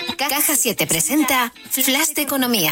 Caja 7 presenta Flash de Economía.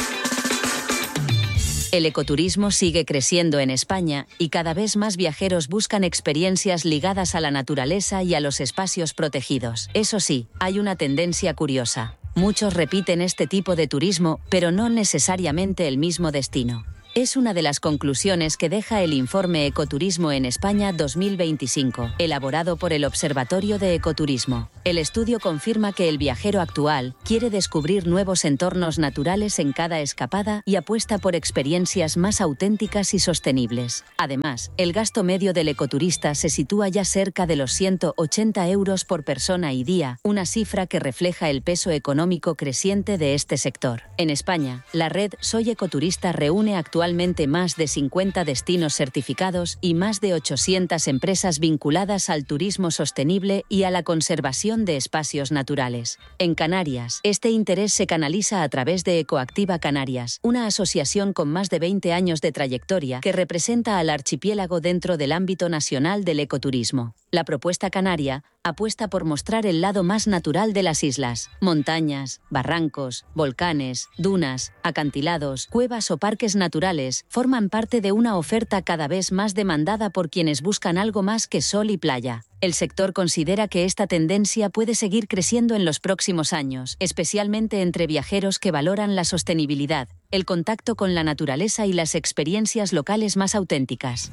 El ecoturismo sigue creciendo en España y cada vez más viajeros buscan experiencias ligadas a la naturaleza y a los espacios protegidos. Eso sí, hay una tendencia curiosa. Muchos repiten este tipo de turismo, pero no necesariamente el mismo destino. Es una de las conclusiones que deja el informe Ecoturismo en España 2025, elaborado por el Observatorio de Ecoturismo. El estudio confirma que el viajero actual quiere descubrir nuevos entornos naturales en cada escapada y apuesta por experiencias más auténticas y sostenibles. Además, el gasto medio del ecoturista se sitúa ya cerca de los 180 euros por persona y día, una cifra que refleja el peso económico creciente de este sector. En España, la red Soy Ecoturista reúne actualmente más de 50 destinos certificados y más de 800 empresas vinculadas al turismo sostenible y a la conservación de espacios naturales. En Canarias, este interés se canaliza a través de Ecoactiva Canarias, una asociación con más de 20 años de trayectoria que representa al archipiélago dentro del ámbito nacional del ecoturismo. La propuesta canaria apuesta por mostrar el lado más natural de las islas: montañas, barrancos, volcanes, dunas, acantilados, cuevas o parques naturales forman parte de una oferta cada vez más demandada por quienes buscan algo más que sol y playa. El sector considera que esta tendencia puede seguir creciendo en los próximos años, especialmente entre viajeros que valoran la sostenibilidad, el contacto con la naturaleza y las experiencias locales más auténticas.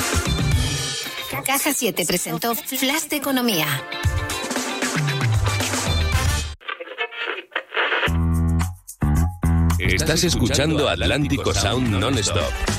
Caja 7 presentó Flash de Economía. Estás escuchando Atlántico Sound Non-Stop.